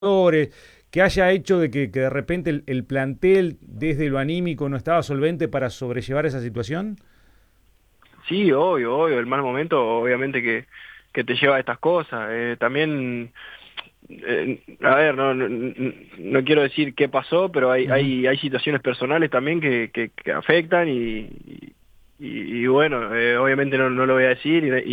que haya hecho de que de repente el plantel desde lo anímico no estaba solvente para sobrellevar esa situación? Sí, obvio, el mal momento obviamente que te lleva a estas cosas. También, a ver, no quiero decir qué pasó, pero Ujú. hay situaciones personales también que afectan y bueno, obviamente no lo voy a decir